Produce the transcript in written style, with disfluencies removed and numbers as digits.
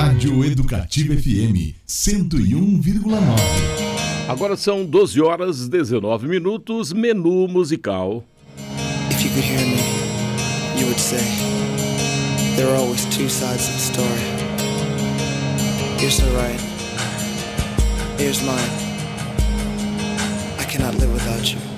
Rádio Educativa FM 101,9. Agora são 12 horas 19 minutos, menu musical. If you could hear me, you would say, there are always two sides of the story. You're so right. Here's mine. I cannot live without you.